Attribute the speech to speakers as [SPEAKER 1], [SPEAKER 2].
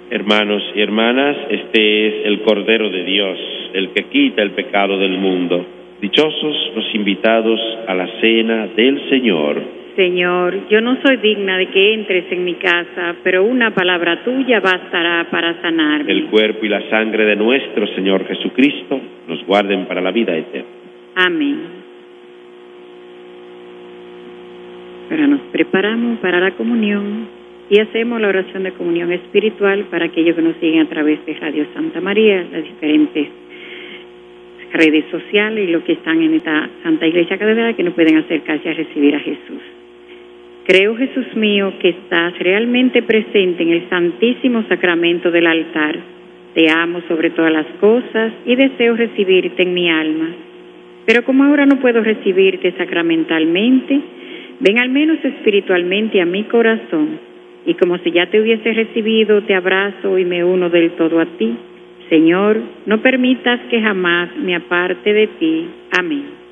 [SPEAKER 1] Hermanos y hermanas, este es el Cordero de Dios, el que quita el pecado del mundo. Dichosos los invitados a la cena del Señor.
[SPEAKER 2] Señor, yo no soy digna de que entres en mi casa, pero una palabra tuya bastará para sanarme.
[SPEAKER 1] El cuerpo y la sangre de nuestro Señor Jesucristo nos guarden para la vida eterna.
[SPEAKER 2] Amén. Ahora nos preparamos para la comunión y hacemos la oración de comunión espiritual para aquellos que nos siguen a través de Radio Santa María, las diferentes redes sociales y los que están en esta Santa Iglesia Catedral que no pueden acercarse a recibir a Jesús. Creo, Jesús mío, que estás realmente presente en el santísimo sacramento del altar. Te amo sobre todas las cosas y deseo recibirte en mi alma. Pero como ahora no puedo recibirte sacramentalmente, ven al menos espiritualmente a mi corazón. Y como si ya te hubiese recibido, te abrazo y me uno del todo a ti. Señor, no permitas que jamás me aparte de ti. Amén.